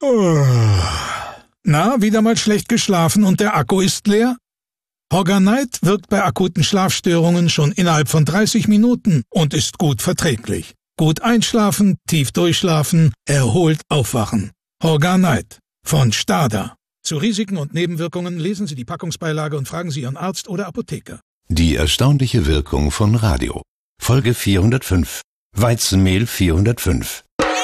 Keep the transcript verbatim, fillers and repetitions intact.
Oh. Na, wieder mal schlecht geschlafen und der Akku ist leer? Horganite wirkt bei akuten Schlafstörungen schon innerhalb von dreißig Minuten und ist gut verträglich. Gut einschlafen, tief durchschlafen, erholt aufwachen. Horganite von Stada. Zu Risiken und Nebenwirkungen lesen Sie die Packungsbeilage und fragen Sie Ihren Arzt oder Apotheker. Die erstaunliche Wirkung von Radio. Folge vierhundertfünf. Weizenmehl vierhundertfünf.